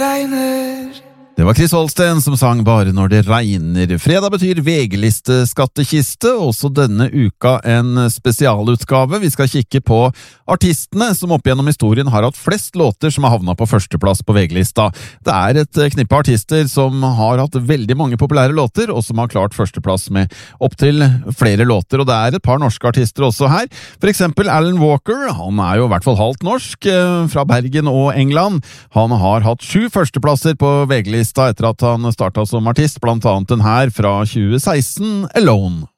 Det var Chris Holsten som sang Bare når det regner. Fredag betyr VG-liste-skattekiste, også denne uka en spesialutgave. Vi skal kikke på artistene som opp gjennom historien har hatt flest låter som har havnet på førsteplass på VG-lista. Det er et knippe artister som har hatt veldig mange populære låter, og som har klart førsteplass med opp til flere låter, og det er et par norske artister også her. For eksempel Alan Walker, han er jo i hvert fall halvt norsk, fra Bergen og England. Han har hatt 7 førsteplasser på VG-lista etter at han startet som artist, blant annet den her fra 2016, Alone.